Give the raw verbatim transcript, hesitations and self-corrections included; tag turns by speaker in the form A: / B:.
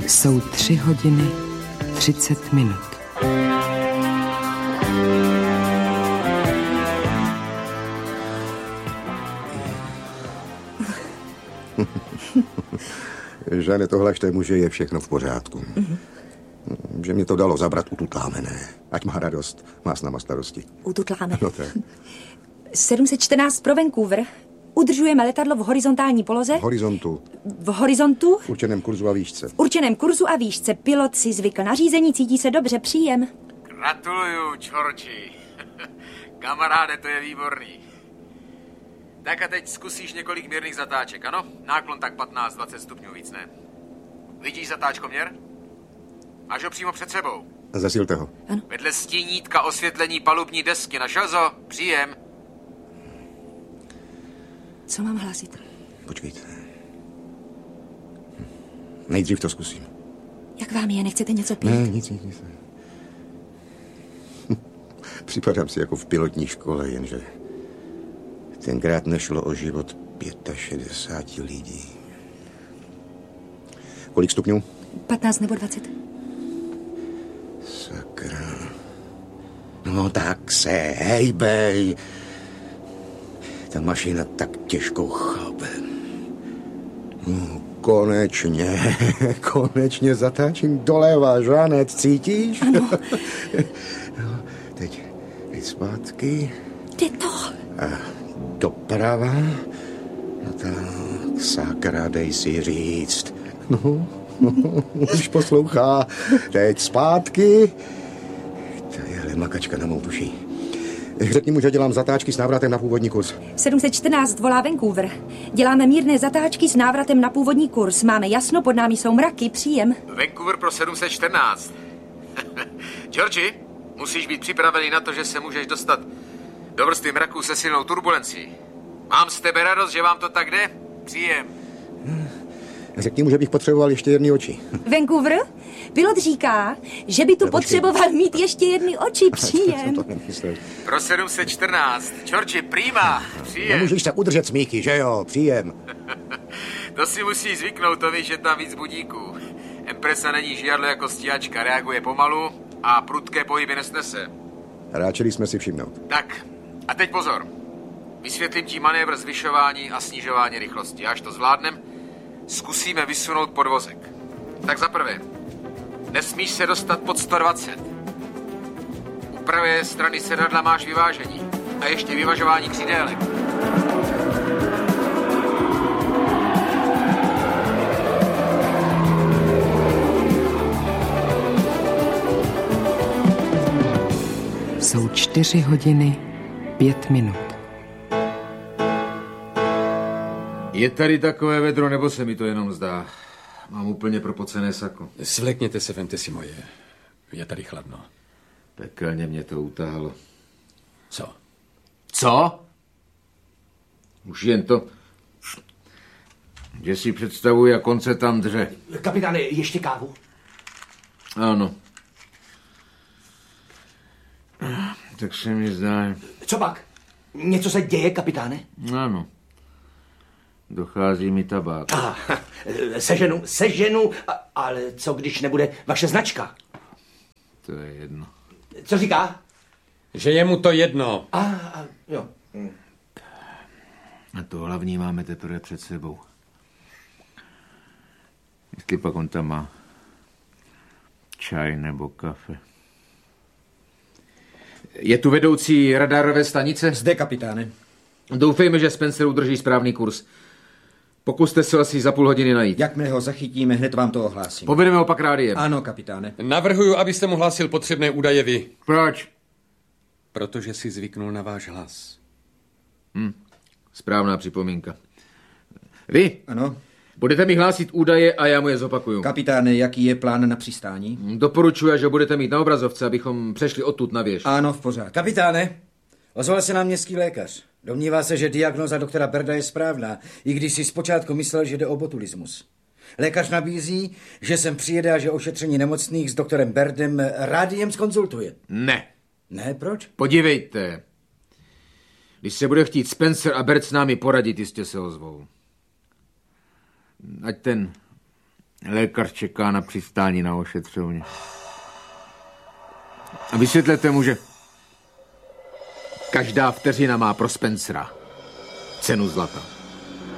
A: Jsou tři hodiny třicet minut.
B: Žane, tohle až tému, že je všechno v pořádku. Mm-hmm. Že mě to dalo zabrat ututlámené. Ať má radost, má s náma starosti.
C: Ututláme.
B: No tak.
C: sedm set čtrnáct pro Vancouver. Udržujeme letadlo v horizontální poloze.
B: V horizontu.
C: V horizontu.
B: V určeném kurzu a výšce.
C: V určeném kurzu a výšce. Pilot si zvykl na řízení, cítí se dobře, příjem.
D: Gratuluju, Georgi. Kamaráde, to je výborný. Tak a teď zkusíš několik mírných zatáček, ano? Náklon tak patnáct dvacet stupňů víc, ne? Vidíš zatáčkoměr? Máš ho přímo před sebou.
B: Zasilte ho.
C: Ano.
D: Vedle stínítka osvětlení palubní desky. Našel zo? Příjem.
C: Co mám hlásit?
B: Počkejte. Nejdřív to zkusím.
C: Jak vám je? Nechcete něco pít?
B: Ne, nic, nic, nic. Připadám si jako v pilotní škole, jenže tenkrát nešlo o život šedesáti pěti lidí. Kolik stupňů?
C: patnáct nebo dvacet.
B: Sakra. No tak se hejbej. Ta mašina tak těžko chápe. No, konečně, konečně zatáčím doleva, Žanet, cítíš?
C: Ano.
B: No, teď, teď zpátky.
C: Jde to.
B: A doprava. No tak, sakra, dej si říct. No, no, už poslouchá. Teď zpátky. To je makačka na mou duši. Řekni mu, že dělám zatáčky s návratem na původní kurz.
C: sedm set čtrnáct volá Vancouver. Děláme mírné zatáčky s návratem na původní kurz. Máme jasno, pod námi jsou mraky, příjem.
D: Vancouver pro sedm set čtrnáct. Georgi, musíš být připravený na to, že se můžeš dostat do vrstvy mraků se silnou turbulencí. Mám z tebe radost, že vám to tak jde? Příjem.
B: Řekni mu, že bych potřeboval ještě jedny oči.
C: Vancouver? Pilot říká, že by tu
B: Ne,
C: potřeboval mít ještě jedny oči, příjem.
D: Pro sedm set čtrnáct. Georgi, prima. Příjem.
B: Nemůžeš tak udržet smíky, že jo? Příjem.
D: To si musí zvyknout, to víš, že tam víc budíků. Empresa není žijadlo jako stíhačka, reaguje pomalu a prudké pohyby nesnese.
B: Ráčili jsme si všimnout.
D: Tak, a teď pozor. Vysvětlím ti manévr zvyšování a snižování rychlosti. Až to zvládnem, zkusíme vysunout podvozek. Tak za prvé, nesmíš se dostat pod sto dvacet. U pravé strany sedadla máš vyvážení a ještě vyvažování křidélek.
A: Jsou čtyři hodiny pět minut.
D: Je tady takové vedro, nebo se mi to jenom zdá? Mám úplně propocené sako.
E: Svlekněte se, vemte si moje. Je tady chladno.
D: Pekelně mě to utáhlo.
E: Co?
D: Co? Už jen to, že si představuji, jak on se tam dře.
F: Kapitáne, ještě kávu?
D: Ano. Tak se mi zdá.
F: Co pak? Něco se děje, kapitáne?
D: Ano. Dochází mi tabák.
F: Ah, seženu, seženu, a, ale co když nebude vaše značka?
D: To je jedno.
F: Co říká?
E: Že je mu to jedno.
F: A, a jo.
D: A to hlavní máme teprve před sebou. Jestli pak on tam má čaj nebo kafe. Je tu vedoucí radarové stanice?
G: Zde, kapitáne.
D: Doufejme, že Spencer udrží správný kurz. Pokuste se asi za půl hodiny najít.
G: Jakmile ho zachytíme, hned vám to ohlásím.
D: Povedeme ho pak rádiem.
G: Ano, kapitáne.
E: Navrhuju, abyste mu hlásil potřebné údaje vy.
D: Proč?
E: Protože si zvyknul na váš hlas.
D: Hm, správná připomínka. Vy?
G: Ano.
D: Budete mi hlásit údaje a já mu je zopakuju.
G: Kapitáne, jaký je plán na přistání?
D: Doporučuji, že ho budete mít na obrazovce, abychom přešli odtud na věž.
G: Ano, v pořádku.
H: Kapitáne, ozval se nám městský lékař. Domnívá se, že diagnóza doktora Berda je správná, i když si zpočátku myslel, že jde o botulismus. Lékař nabízí, že sem přijede a že ošetření nemocných s doktorem Berdem rádiem zkonzultuje.
D: Ne.
H: Ne, proč?
D: Podívejte. Když se bude chtít Spencer a Bert s námi poradit, jistě se ozvou. Ať ten Lékař čeká na přistání na ošetřovně. A vysvětlete mu, že každá vteřina má pro Spencera cenu zlata.